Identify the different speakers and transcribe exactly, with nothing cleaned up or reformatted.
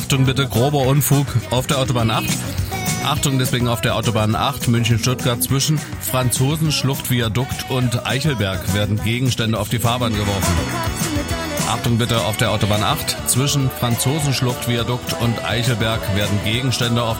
Speaker 1: Achtung bitte, grober Unfug auf der Autobahn acht. Achtung deswegen auf der Autobahn acht München-Stuttgart zwischen Franzosenschlucht-Viadukt und Eichelberg werden Gegenstände auf die Fahrbahn geworfen. Achtung bitte auf der Autobahn acht zwischen Franzosenschlucht-Viadukt und Eichelberg werden Gegenstände auf